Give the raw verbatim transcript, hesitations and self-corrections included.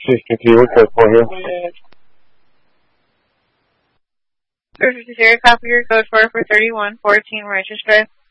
sixty-three, what's that for here? Sir fifty-three, copy your code four for thirty-one fourteen Righteous Drive.